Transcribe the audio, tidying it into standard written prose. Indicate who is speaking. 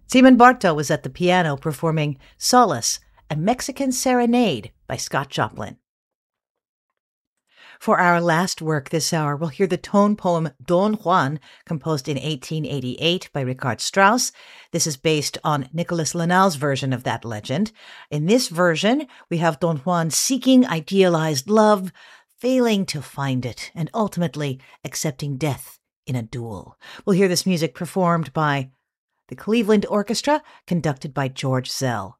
Speaker 1: Seaman Bartow was at the piano performing Solace, a Mexican Serenade by Scott Joplin. For our last work this hour, we'll hear the tone poem Don Juan, composed in 1888 by Richard Strauss. This is based on Nicholas Linnell's version of that legend. In this version, we have Don Juan seeking idealized love, failing to find it, and ultimately accepting death in a duel. We'll hear this music performed by the Cleveland Orchestra, conducted by George Zell.